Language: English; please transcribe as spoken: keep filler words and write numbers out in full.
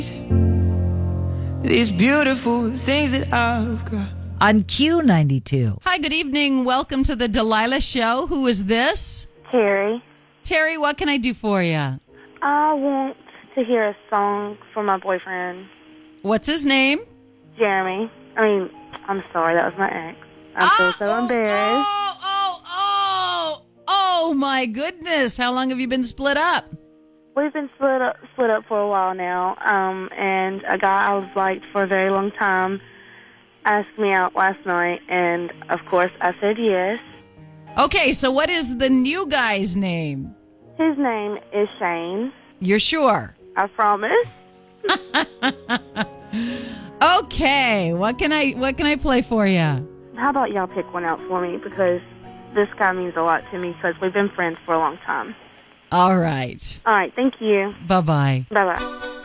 These beautiful things that I've got. On Q ninety-two. Hi, good evening. Welcome to the Delilah Show. Who is this? Terry. Terry, what can I do for you? I want to hear a song for my boyfriend, What's his name? Jeremy. I mean, I'm sorry, that was my ex. I oh, feel so embarrassed. Oh, oh, oh, oh, my goodness. How long have you been split up? We've been split up, split up for a while now, um, and a guy I was liked for a very long time asked me out last night, and of course I said yes. Okay, so what is the new guy's name? His name is Shane. You're sure? I promise. Okay, what can I what can I play for you? How about y'all pick one out for me, because this guy means a lot to me because we've been friends for a long time. All right. All right, thank you. Bye-bye. Bye-bye.